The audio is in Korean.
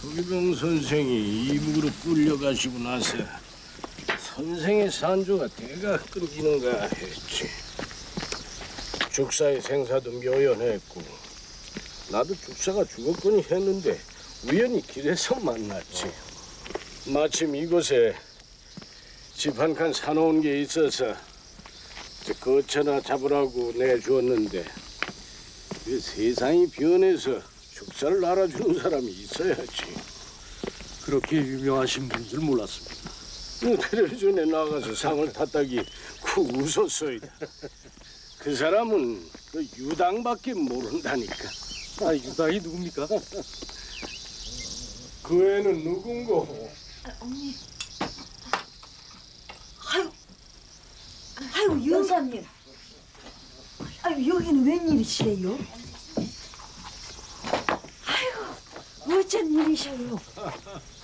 서기병 선생이 이북으로 끌려가시고 나서 선생의 산조가 대가 끊기는가 했지. 죽사의 생사도 묘연했고 나도 죽사가 죽었거니 했는데 우연히 길에서 만났지. 마침 이곳에 집 한 칸 사놓은 게 있어서 거처나 잡으라고 내주었는데 그 세상이 변해서 죽사를 알아주는 사람이 있어야지. 그렇게 유명하신 분 줄 몰랐습니다. 텔레비전에 나가서 상을 탔다기 쿡 웃었소이다. 그 사람은 그 유당밖에 모른다니까. 아, 유당이 누굽니까? 그 애는 누군고? 언니. 아유 영감님. 아유 여기는 웬일이시래요? 아유 어쩐 일이셔요?